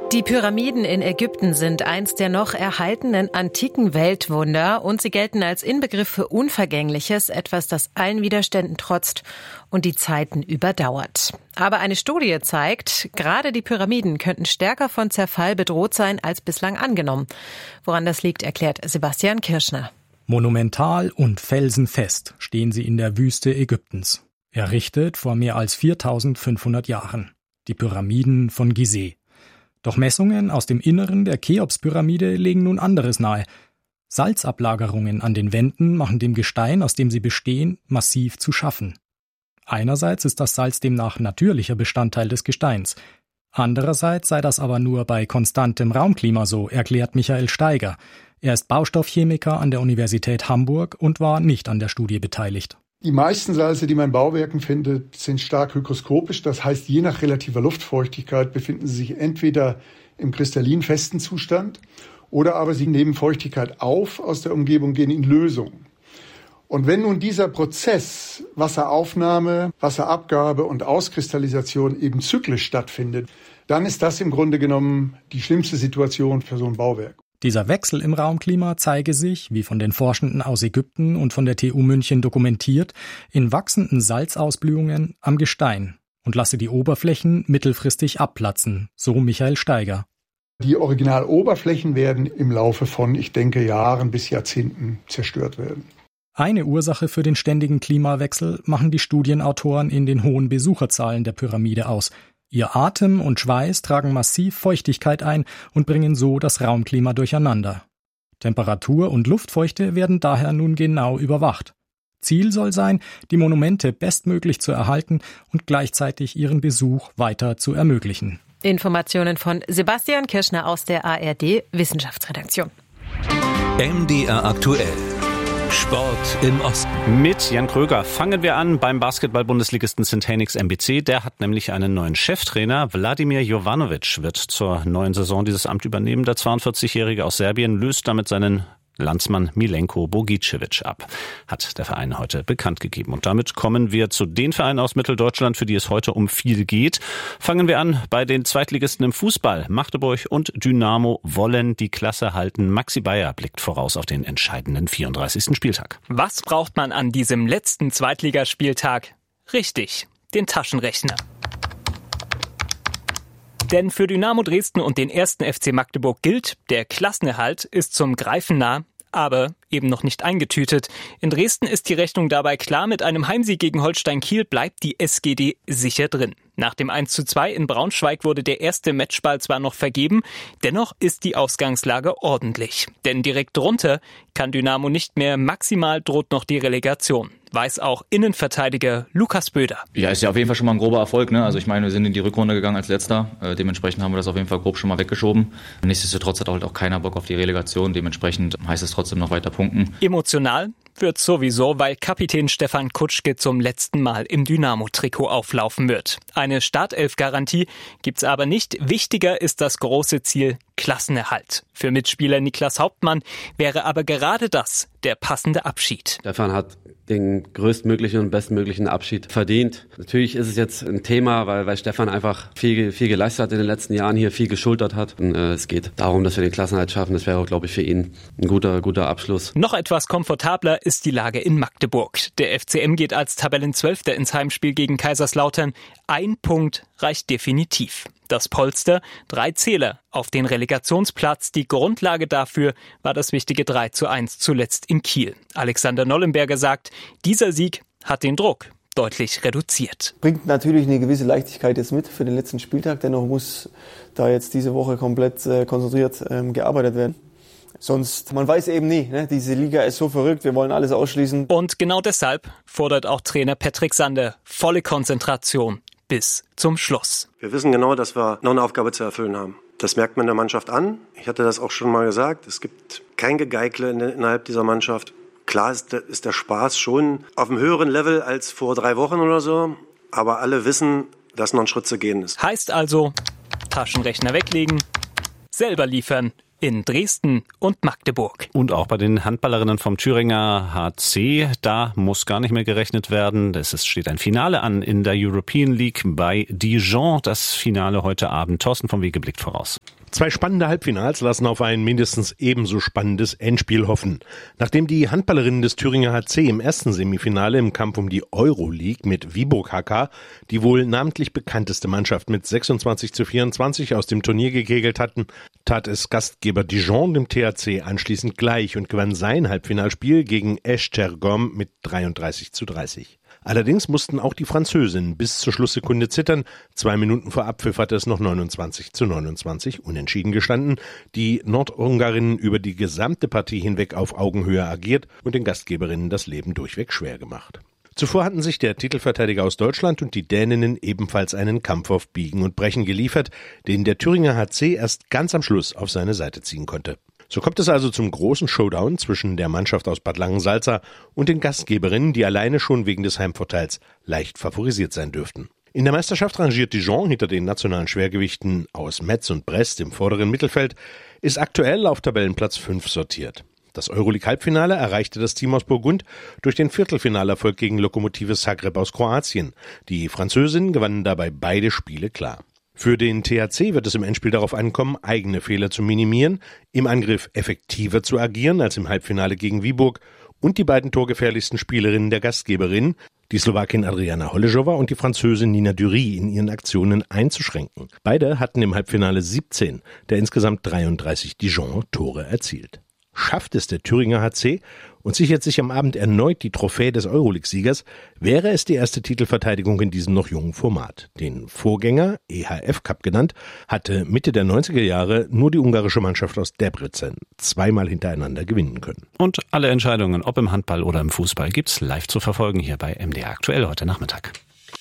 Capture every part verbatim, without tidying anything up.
Die Pyramiden in Ägypten sind eins der noch erhaltenen antiken Weltwunder und sie gelten als Inbegriff für Unvergängliches, etwas, das allen Widerständen trotzt und die Zeiten überdauert. Aber eine Studie zeigt, gerade die Pyramiden könnten stärker von Zerfall bedroht sein als bislang angenommen. Woran das liegt, erklärt Sebastian Kirschner. Monumental und felsenfest stehen sie in der Wüste Ägyptens, errichtet vor mehr als viertausendfünfhundert Jahren. Die Pyramiden von Gizeh. Doch Messungen aus dem Inneren der Cheops-Pyramide legen nun anderes nahe. Salzablagerungen an den Wänden machen dem Gestein, aus dem sie bestehen, massiv zu schaffen. Einerseits ist das Salz demnach natürlicher Bestandteil des Gesteins. Andererseits sei das aber nur bei konstantem Raumklima so, erklärt Michael Steiger. Er ist Baustoffchemiker an der Universität Hamburg und war nicht an der Studie beteiligt. Die meisten Salze, die man in Bauwerken findet, sind stark hygroskopisch. Das heißt, je nach relativer Luftfeuchtigkeit befinden sie sich entweder im kristallin festen Zustand oder aber sie nehmen Feuchtigkeit auf aus der Umgebung, gehen in Lösung. Und wenn nun dieser Prozess Wasseraufnahme, Wasserabgabe und Auskristallisation eben zyklisch stattfindet, dann ist das im Grunde genommen die schlimmste Situation für so ein Bauwerk. Dieser Wechsel im Raumklima zeige sich, wie von den Forschenden aus Ägypten und von der T U München dokumentiert, in wachsenden Salzausblühungen am Gestein und lasse die Oberflächen mittelfristig abplatzen, so Michael Steiger. Die Originaloberflächen werden im Laufe von, ich denke, Jahren bis Jahrzehnten zerstört werden. Eine Ursache für den ständigen Klimawechsel machen die Studienautoren in den hohen Besucherzahlen der Pyramide aus. Ihr Atem und Schweiß tragen massiv Feuchtigkeit ein und bringen so das Raumklima durcheinander. Temperatur und Luftfeuchte werden daher nun genau überwacht. Ziel soll sein, die Monumente bestmöglich zu erhalten und gleichzeitig ihren Besuch weiter zu ermöglichen. Informationen von Sebastian Kirschner aus der A R D Wissenschaftsredaktion. M D R aktuell. Sport im Osten. Mit Jan Kröger fangen wir an beim Basketball-Bundesligisten Centenix M B C. Der hat nämlich einen neuen Cheftrainer. Wladimir Jovanovic wird zur neuen Saison dieses Amt übernehmen. Der zweiundvierzigjährige aus Serbien löst damit seinen Landsmann Milenko Bogicevic ab, hat der Verein heute bekannt gegeben. Und damit kommen wir zu den Vereinen aus Mitteldeutschland, für die es heute um viel geht. Fangen wir an bei den Zweitligisten im Fußball. Magdeburg und Dynamo wollen die Klasse halten. Maxi Bayer blickt voraus auf den entscheidenden vierunddreißigsten Spieltag. Was braucht man an diesem letzten Zweitligaspieltag? Richtig, den Taschenrechner. Denn für Dynamo Dresden und den ersten F C Magdeburg gilt, der Klassenerhalt ist zum Greifen nah, aber eben noch nicht eingetütet. In Dresden ist die Rechnung dabei klar, mit einem Heimsieg gegen Holstein Kiel bleibt die S G D sicher drin. Nach dem eins zu zwei in Braunschweig wurde der erste Matchball zwar noch vergeben, dennoch ist die Ausgangslage ordentlich. Denn direkt drunter kann Dynamo nicht mehr, maximal droht noch die Relegation. Weiß auch Innenverteidiger Lukas Böder. Ja, ist ja auf jeden Fall schon mal ein grober Erfolg, ne? Also ich meine, wir sind in die Rückrunde gegangen als Letzter. Äh, dementsprechend haben wir das auf jeden Fall grob schon mal weggeschoben. Nichtsdestotrotz hat halt auch keiner Bock auf die Relegation. Dementsprechend heißt es trotzdem noch weiter punkten. Emotional wird sowieso, weil Kapitän Stefan Kutschke zum letzten Mal im Dynamo-Trikot auflaufen wird. Eine Startelf-Garantie gibt's aber nicht. Wichtiger ist das große Ziel Klassenerhalt. Für Mitspieler Niklas Hauptmann wäre aber gerade das der passende Abschied. Stefan hat den größtmöglichen und bestmöglichen Abschied verdient. Natürlich ist es jetzt ein Thema, weil, weil Stefan einfach viel, viel geleistet hat in den letzten Jahren, hier viel geschultert hat. Und, äh, es geht darum, dass wir den Klassenerhalt schaffen. Das wäre, glaube ich, für ihn ein guter, guter Abschluss. Noch etwas komfortabler ist die Lage in Magdeburg. Der F C M geht als Tabellenzwölfter ins Heimspiel gegen Kaiserslautern. Ein Punkt reicht definitiv. Das Polster, drei Zähler auf den Relegationsplatz. Die Grundlage dafür war das wichtige drei zu eins zuletzt in Kiel. Alexander Nollenberger sagt, dieser Sieg hat den Druck deutlich reduziert. Bringt natürlich eine gewisse Leichtigkeit jetzt mit für den letzten Spieltag. Dennoch muss da jetzt diese Woche komplett äh, konzentriert ähm, gearbeitet werden. Sonst, man weiß eben nie, ne? Diese Liga ist so verrückt, wir wollen alles ausschließen. Und genau deshalb fordert auch Trainer Patrick Sander volle Konzentration bis zum Schluss. Wir wissen genau, dass wir noch eine Aufgabe zu erfüllen haben. Das merkt man der Mannschaft an. Ich hatte das auch schon mal gesagt. Es gibt kein Gegeikle innerhalb dieser Mannschaft. Klar ist der, ist der Spaß schon auf einem höheren Level als vor drei Wochen oder so. Aber alle wissen, dass noch ein Schritt zu gehen ist. Heißt also, Taschenrechner weglegen, selber liefern. In Dresden und Magdeburg. Und auch bei den Handballerinnen vom Thüringer H C, da muss gar nicht mehr gerechnet werden. Es steht ein Finale an in der European League bei Dijon. Das Finale heute Abend. Thorsten vom Wege blickt voraus. Zwei spannende Halbfinals lassen auf ein mindestens ebenso spannendes Endspiel hoffen. Nachdem die Handballerinnen des Thüringer H C im ersten Semifinale im Kampf um die Euroleague mit Viborg H K die wohl namentlich bekannteste Mannschaft mit sechsundzwanzig zu vierundzwanzig aus dem Turnier gekegelt hatten, tat es Gastgeber Dijon dem T H C anschließend gleich und gewann sein Halbfinalspiel gegen Esztergom mit dreiunddreißig zu dreißig. Allerdings mussten auch die Französinnen bis zur Schlusssekunde zittern. Zwei Minuten vor Abpfiff hatte es noch neunundzwanzig zu neunundzwanzig unentschieden gestanden. Die Nordungarinnen über die gesamte Partie hinweg auf Augenhöhe agiert und den Gastgeberinnen das Leben durchweg schwer gemacht. Zuvor hatten sich der Titelverteidiger aus Deutschland und die Däninnen ebenfalls einen Kampf auf Biegen und Brechen geliefert, den der Thüringer H C erst ganz am Schluss auf seine Seite ziehen konnte. So kommt es also zum großen Showdown zwischen der Mannschaft aus Bad Langensalza und den Gastgeberinnen, die alleine schon wegen des Heimvorteils leicht favorisiert sein dürften. In der Meisterschaft rangiert Dijon hinter den nationalen Schwergewichten aus Metz und Brest im vorderen Mittelfeld, ist aktuell auf Tabellenplatz fünf sortiert. Das Euroleague-Halbfinale erreichte das Team aus Burgund durch den Viertelfinalerfolg gegen Lokomotive Zagreb aus Kroatien. Die Französinnen gewannen dabei beide Spiele klar. Für den T H C wird es im Endspiel darauf ankommen, eigene Fehler zu minimieren, im Angriff effektiver zu agieren als im Halbfinale gegen Viborg und die beiden torgefährlichsten Spielerinnen der Gastgeberin, die Slowakin Adriana Holešová und die Französin Nina Dury, in ihren Aktionen einzuschränken. Beide hatten im Halbfinale siebzehn der insgesamt dreiunddreißig Dijon-Tore erzielt. Schafft es der Thüringer H C und sichert sich am Abend erneut die Trophäe des Euroleague-Siegers, wäre es die erste Titelverteidigung in diesem noch jungen Format. Den Vorgänger, E H F Cup genannt, hatte Mitte der neunziger Jahre nur die ungarische Mannschaft aus Debrecen zweimal hintereinander gewinnen können. Und alle Entscheidungen, ob im Handball oder im Fußball, gibt's live zu verfolgen hier bei M D R Aktuell heute Nachmittag.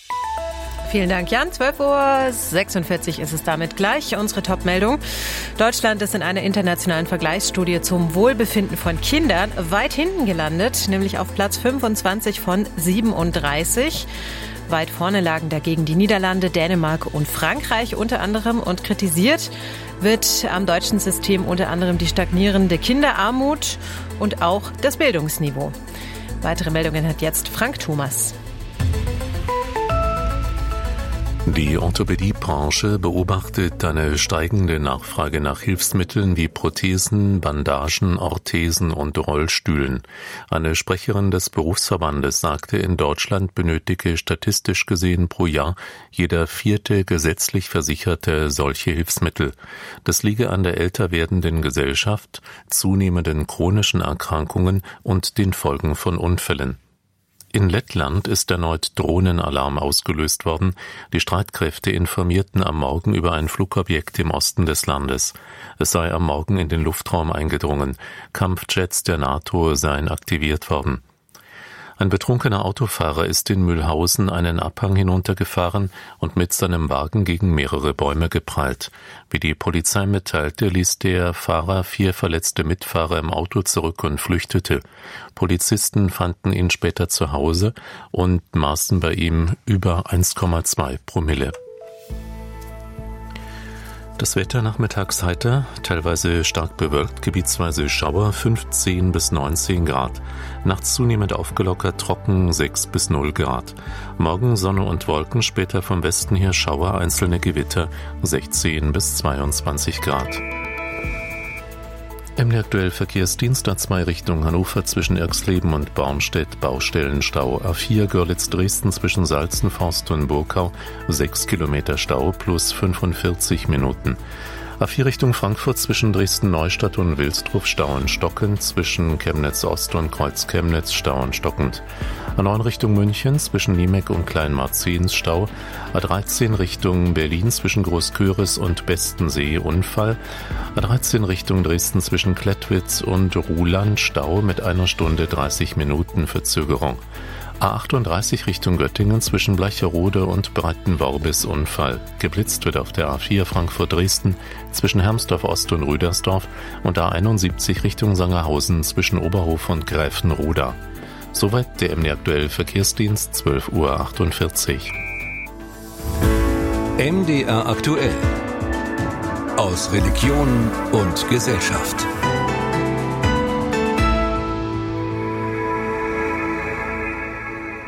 Vielen Dank, Jan. zwölf Uhr sechsundvierzig ist es damit gleich. Unsere Top-Meldung. Deutschland ist in einer internationalen Vergleichsstudie zum Wohlbefinden von Kindern weit hinten gelandet, nämlich auf Platz fünfundzwanzig von siebenunddreißig. Weit vorne lagen dagegen die Niederlande, Dänemark und Frankreich unter anderem. Und kritisiert wird am deutschen System unter anderem die stagnierende Kinderarmut und auch das Bildungsniveau. Weitere Meldungen hat jetzt Frank Thomas. Die Orthopädiebranche beobachtet eine steigende Nachfrage nach Hilfsmitteln wie Prothesen, Bandagen, Orthesen und Rollstühlen. Eine Sprecherin des Berufsverbandes sagte, in Deutschland benötige statistisch gesehen pro Jahr jeder vierte gesetzlich Versicherte solche Hilfsmittel. Das liege an der älter werdenden Gesellschaft, zunehmenden chronischen Erkrankungen und den Folgen von Unfällen. In Lettland ist erneut Drohnenalarm ausgelöst worden. Die Streitkräfte informierten am Morgen über ein Flugobjekt im Osten des Landes. Es sei am Morgen in den Luftraum eingedrungen. Kampfjets der NATO seien aktiviert worden. Ein betrunkener Autofahrer ist in Mühlhausen einen Abhang hinuntergefahren und mit seinem Wagen gegen mehrere Bäume geprallt. Wie die Polizei mitteilte, ließ der Fahrer vier verletzte Mitfahrer im Auto zurück und flüchtete. Polizisten fanden ihn später zu Hause und maßen bei ihm über eins Komma zwei Promille. Das Wetter nachmittags heiter, teilweise stark bewölkt, gebietsweise Schauer, fünfzehn bis neunzehn Grad. Nachts zunehmend aufgelockert, trocken, sechs bis null Grad. Morgen Sonne und Wolken, später vom Westen her Schauer, einzelne Gewitter, sechzehn bis zweiundzwanzig Grad. M D aktuell Verkehrsdienst A zwei Richtung Hannover zwischen Irxleben und Bornstedt, Baustellenstau. A vier Görlitz-Dresden zwischen Salzenforst und Burkau, sechs Kilometer Stau plus fünfundvierzig Minuten. A vier Richtung Frankfurt zwischen Dresden-Neustadt und Wilsdruf stauend stockend, zwischen Chemnitz-Ost und Kreuz-Chemnitz stauend stockend. A neun Richtung München zwischen Niemek und Kleinmarzens Stau. A dreizehn Richtung Berlin zwischen Großköris und Bestensee Unfall. A dreizehn Richtung Dresden zwischen Klettwitz und Ruhland Stau mit einer Stunde dreißig Minuten Verzögerung. A achtunddreißig Richtung Göttingen zwischen Bleicherode und Breitenworbis Unfall. Geblitzt wird auf der A vier Frankfurt-Dresden zwischen Hermsdorf Ost und Rüdersdorf und A einundsiebzig Richtung Sangerhausen zwischen Oberhof und Gräfenroda. Soweit der M D aktuell Verkehrsdienst, zwölf Uhr achtundvierzig. M D R aktuell. Aus Religion und Gesellschaft.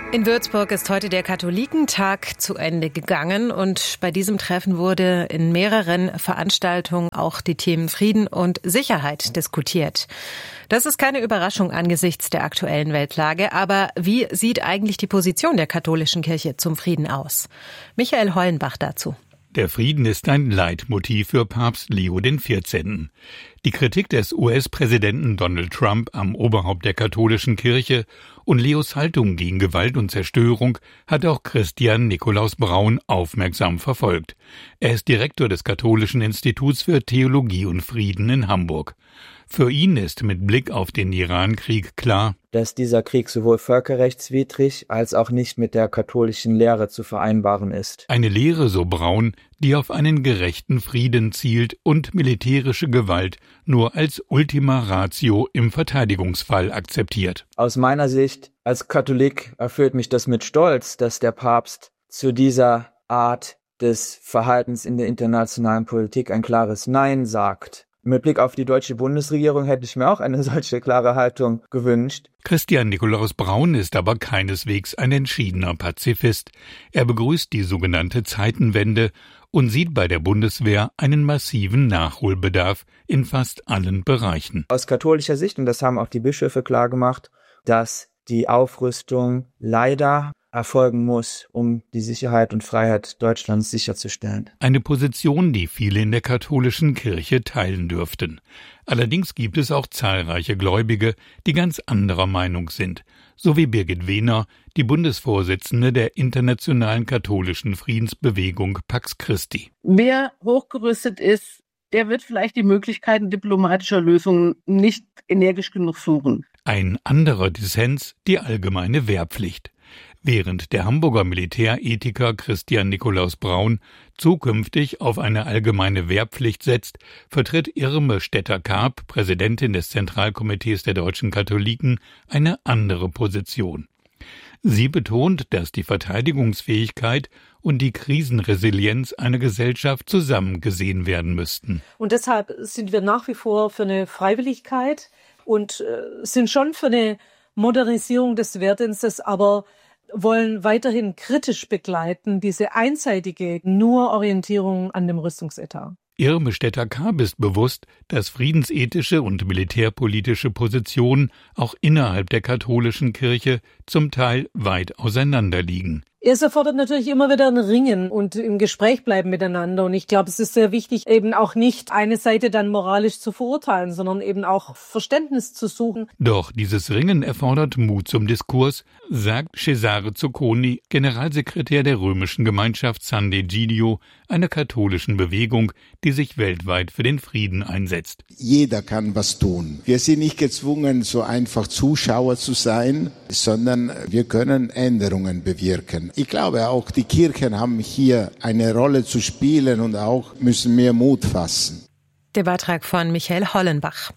In Würzburg ist heute der Katholikentag zu Ende gegangen und bei diesem Treffen wurde in mehreren Veranstaltungen auch die Themen Frieden und Sicherheit diskutiert. Das ist keine Überraschung angesichts der aktuellen Weltlage, aber wie sieht eigentlich die Position der katholischen Kirche zum Frieden aus? Michael Hollenbach dazu. Der Frieden ist ein Leitmotiv für Papst Leo der vierzehnte. Die Kritik des U S-Präsidenten Donald Trump am Oberhaupt der katholischen Kirche und Leos Haltung gegen Gewalt und Zerstörung hat auch Christian Nikolaus Braun aufmerksam verfolgt. Er ist Direktor des Katholischen Instituts für Theologie und Frieden in Hamburg. Für ihn ist mit Blick auf den Iran-Krieg klar, dass dieser Krieg sowohl völkerrechtswidrig als auch nicht mit der katholischen Lehre zu vereinbaren ist. Eine Lehre, so Braun, die auf einen gerechten Frieden zielt und militärische Gewalt nur als Ultima Ratio im Verteidigungsfall akzeptiert. Aus meiner Sicht als Katholik erfüllt mich das mit Stolz, dass der Papst zu dieser Art des Verhaltens in der internationalen Politik ein klares Nein sagt. Mit Blick auf die deutsche Bundesregierung hätte ich mir auch eine solche klare Haltung gewünscht. Christian Nikolaus Braun ist aber keineswegs ein entschiedener Pazifist. Er begrüßt die sogenannte Zeitenwende und sieht bei der Bundeswehr einen massiven Nachholbedarf in fast allen Bereichen. Aus katholischer Sicht, und das haben auch die Bischöfe klargemacht, dass die Aufrüstung leider erfolgen muss, um die Sicherheit und Freiheit Deutschlands sicherzustellen. Eine Position, die viele in der katholischen Kirche teilen dürften. Allerdings gibt es auch zahlreiche Gläubige, die ganz anderer Meinung sind, so wie Birgit Wehner, die Bundesvorsitzende der Internationalen Katholischen Friedensbewegung Pax Christi. Wer hochgerüstet ist, der wird vielleicht die Möglichkeiten diplomatischer Lösungen nicht energisch genug suchen. Ein anderer Dissens, die allgemeine Wehrpflicht. Während der Hamburger Militärethiker Christian Nikolaus Braun zukünftig auf eine allgemeine Wehrpflicht setzt, vertritt Irme Stetter-Karp, Präsidentin des Zentralkomitees der deutschen Katholiken, eine andere Position. Sie betont, dass die Verteidigungsfähigkeit und die Krisenresilienz einer Gesellschaft zusammen gesehen werden müssten. Und deshalb sind wir nach wie vor für eine Freiwilligkeit und äh, sind schon für eine Modernisierung des Wehrdienstes, aber wollen weiterhin kritisch begleiten, diese einseitige nur Orientierung an dem Rüstungsetat. Irme Stetter-Karp ist bewusst, dass friedensethische und militärpolitische Positionen auch innerhalb der katholischen Kirche zum Teil weit auseinanderliegen. Es erfordert natürlich immer wieder ein Ringen und im Gespräch bleiben miteinander. Und ich glaube, es ist sehr wichtig, eben auch nicht eine Seite dann moralisch zu verurteilen, sondern eben auch Verständnis zu suchen. Doch dieses Ringen erfordert Mut zum Diskurs, sagt Cesare Zucconi, Generalsekretär der römischen Gemeinschaft San D'Egidio, einer katholischen Bewegung, die sich weltweit für den Frieden einsetzt. Jeder kann was tun. Wir sind nicht gezwungen, so einfach Zuschauer zu sein, sondern wir können Änderungen bewirken. Ich glaube auch, die Kirchen haben hier eine Rolle zu spielen und auch müssen mehr Mut fassen. Der Beitrag von Michael Hollenbach.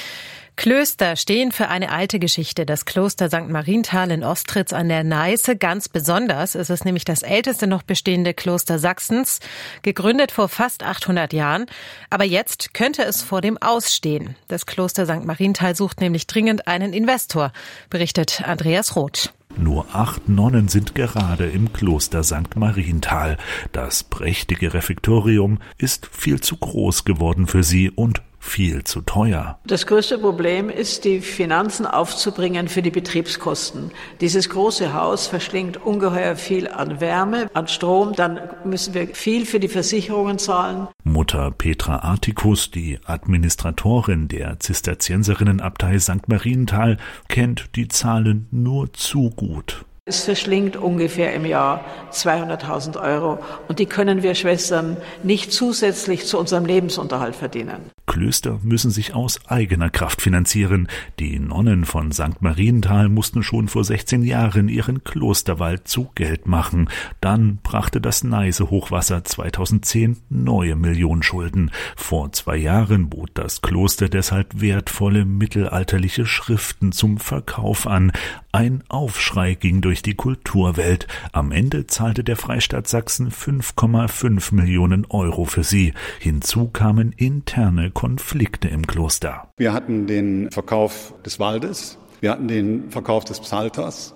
Klöster stehen für eine alte Geschichte. Das Kloster Sankt Marienthal in Ostritz an der Neiße ganz besonders. Es ist nämlich das älteste noch bestehende Kloster Sachsens, gegründet vor fast achthundert Jahren. Aber jetzt könnte es vor dem Ausstehen. Das Kloster Sankt Marienthal sucht nämlich dringend einen Investor, berichtet Andreas Roth. Nur acht Nonnen sind gerade im Kloster Sankt Marienthal. Das prächtige Refektorium ist viel zu groß geworden für sie und viel zu teuer. Das größte Problem ist, die Finanzen aufzubringen für die Betriebskosten. Dieses große Haus verschlingt ungeheuer viel an Wärme, an Strom. Dann müssen wir viel für die Versicherungen zahlen. Mutter Petra Artikus, die Administratorin der Zisterzienserinnenabtei Sankt Marienthal, kennt die Zahlen nur zu gut. Es verschlingt ungefähr im Jahr zweihunderttausend Euro und die können wir Schwestern nicht zusätzlich zu unserem Lebensunterhalt verdienen. Klöster müssen sich aus eigener Kraft finanzieren. Die Nonnen von Sankt Marienthal mussten schon vor sechzehn Jahren ihren Klosterwald zu Geld machen. Dann brachte das Neiße-Hochwasser zweitausendzehn neue Millionenschulden. Vor zwei Jahren bot das Kloster deshalb wertvolle mittelalterliche Schriften zum Verkauf an. Ein Aufschrei ging durch die Kulturwelt. Am Ende zahlte der Freistaat Sachsen fünf Komma fünf Millionen Euro für sie. Hinzu kamen interne Konflikte im Kloster. Wir hatten den Verkauf des Waldes, wir hatten den Verkauf des Psalters.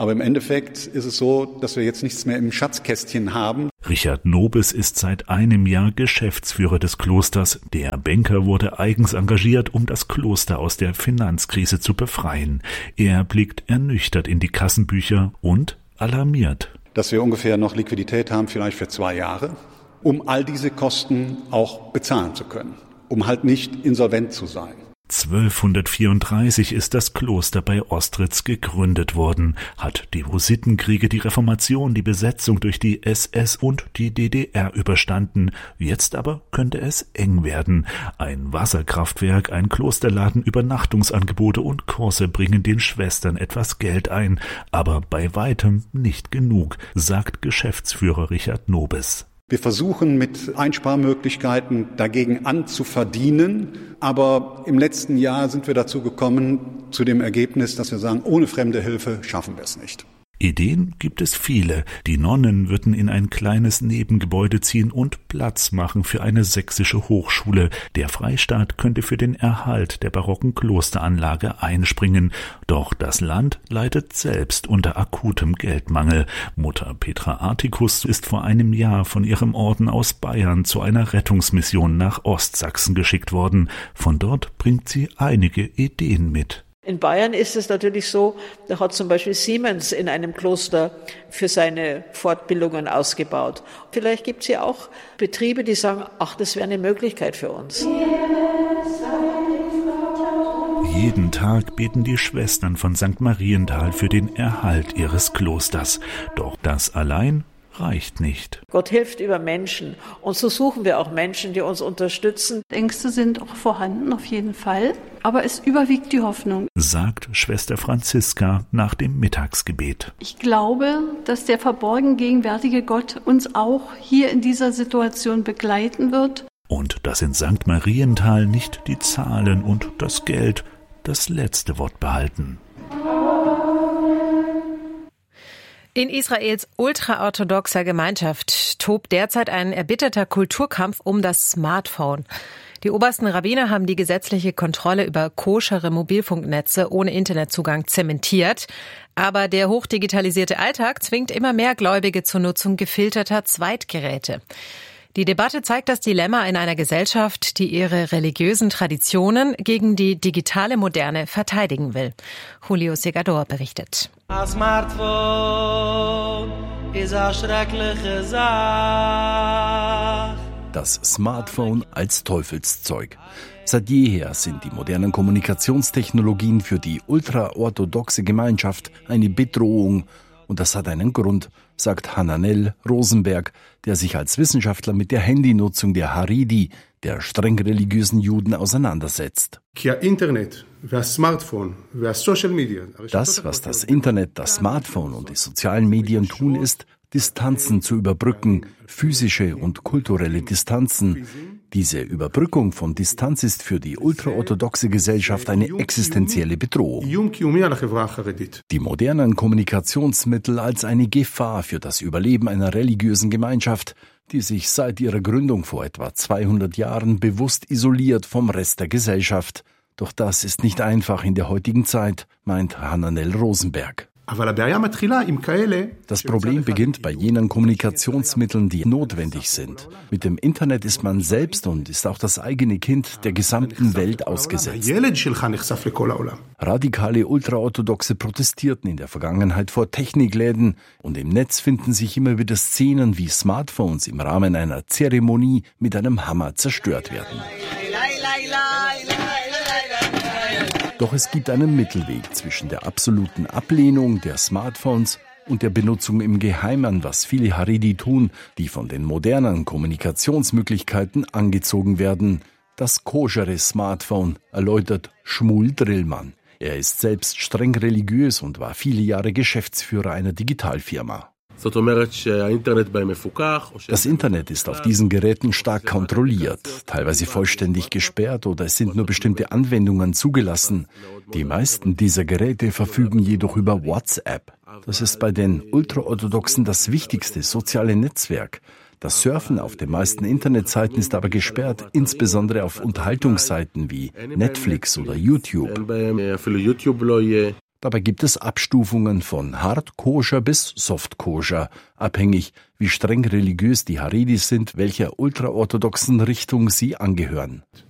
Aber im Endeffekt ist es so, dass wir jetzt nichts mehr im Schatzkästchen haben. Richard Nobes ist seit einem Jahr Geschäftsführer des Klosters. Der Banker wurde eigens engagiert, um das Kloster aus der Finanzkrise zu befreien. Er blickt ernüchtert in die Kassenbücher und alarmiert. Dass wir ungefähr noch Liquidität haben, vielleicht für zwei Jahre, um all diese Kosten auch bezahlen zu können, um halt nicht insolvent zu sein. zwölfhundertvierunddreißig ist das Kloster bei Ostritz gegründet worden, hat die Hussitenkriege, die Reformation, die Besetzung durch die S S und die D D R überstanden. Jetzt aber könnte es eng werden. Ein Wasserkraftwerk, ein Klosterladen, Übernachtungsangebote und Kurse bringen den Schwestern etwas Geld ein, aber bei weitem nicht genug, sagt Geschäftsführer Richard Nobes. Wir versuchen mit Einsparmöglichkeiten dagegen anzuverdienen, aber im letzten Jahr sind wir dazu gekommen, zu dem Ergebnis, dass wir sagen, ohne fremde Hilfe schaffen wir es nicht. Ideen gibt es viele. Die Nonnen würden in ein kleines Nebengebäude ziehen und Platz machen für eine sächsische Hochschule. Der Freistaat könnte für den Erhalt der barocken Klosteranlage einspringen. Doch das Land leidet selbst unter akutem Geldmangel. Mutter Petra Artikus ist vor einem Jahr von ihrem Orden aus Bayern zu einer Rettungsmission nach Ostsachsen geschickt worden. Von dort bringt sie einige Ideen mit. In Bayern ist es natürlich so, da hat zum Beispiel Siemens in einem Kloster für seine Fortbildungen ausgebaut. Vielleicht gibt es ja auch Betriebe, die sagen, ach, das wäre eine Möglichkeit für uns. Jeden Tag beten die Schwestern von Sankt Marienthal für den Erhalt ihres Klosters. Doch das allein reicht nicht. Gott hilft über Menschen und so suchen wir auch Menschen, die uns unterstützen. Ängste sind auch vorhanden, auf jeden Fall, aber es überwiegt die Hoffnung, sagt Schwester Franziska nach dem Mittagsgebet. Ich glaube, dass der verborgen gegenwärtige Gott uns auch hier in dieser Situation begleiten wird. Und dass in Sankt Marienthal nicht die Zahlen und das Geld das letzte Wort behalten. In Israels ultraorthodoxer Gemeinschaft tobt derzeit ein erbitterter Kulturkampf um das Smartphone. Die obersten Rabbiner haben die gesetzliche Kontrolle über koschere Mobilfunknetze ohne Internetzugang zementiert. Aber der hochdigitalisierte Alltag zwingt immer mehr Gläubige zur Nutzung gefilterter Zweitgeräte. Die Debatte zeigt das Dilemma in einer Gesellschaft, die ihre religiösen Traditionen gegen die digitale Moderne verteidigen will. Julio Segador berichtet. Ein Smartphone ist eine schreckliche Sache. Das Smartphone als Teufelszeug. Seit jeher sind die modernen Kommunikationstechnologien für die ultraorthodoxe Gemeinschaft eine Bedrohung. Und das hat einen Grund, sagt Hananel Rosenberg, der sich als Wissenschaftler mit der Handynutzung der Haredi, der streng religiösen Juden, auseinandersetzt. Das, was das Internet, das Smartphone und die sozialen Medien tun, ist, Distanzen zu überbrücken, physische und kulturelle Distanzen. Diese Überbrückung von Distanz ist für die ultraorthodoxe Gesellschaft eine existenzielle Bedrohung. Die modernen Kommunikationsmittel als eine Gefahr für das Überleben einer religiösen Gemeinschaft, die sich seit ihrer Gründung vor etwa zweihundert Jahren bewusst isoliert vom Rest der Gesellschaft. Doch das ist nicht einfach in der heutigen Zeit, meint Hananel Rosenberg. Das Problem beginnt bei jenen Kommunikationsmitteln, die notwendig sind. Mit dem Internet ist man selbst und ist auch das eigene Kind der gesamten Welt ausgesetzt. Radikale Ultraorthodoxe protestierten in der Vergangenheit vor Technikläden und im Netz finden sich immer wieder Szenen, wie Smartphones im Rahmen einer Zeremonie mit einem Hammer zerstört werden. Doch es gibt einen Mittelweg zwischen der absoluten Ablehnung der Smartphones und der Benutzung im Geheimen, was viele Haredi tun, die von den modernen Kommunikationsmöglichkeiten angezogen werden. Das koschere Smartphone, erläutert Shmuel Drillmann. Er ist selbst streng religiös und war viele Jahre Geschäftsführer einer Digitalfirma. Das Internet ist auf diesen Geräten stark kontrolliert, teilweise vollständig gesperrt oder es sind nur bestimmte Anwendungen zugelassen. Die meisten dieser Geräte verfügen jedoch über WhatsApp. Das ist bei den Ultraorthodoxen das wichtigste soziale Netzwerk. Das Surfen auf den meisten Internetseiten ist aber gesperrt, insbesondere auf Unterhaltungsseiten wie Netflix oder YouTube. Dabei gibt es Abstufungen von Hard Koscher bis Soft Koscher, abhängig wie streng religiös die Haredis sind, welcher ultraorthodoxen Richtung sie angehören.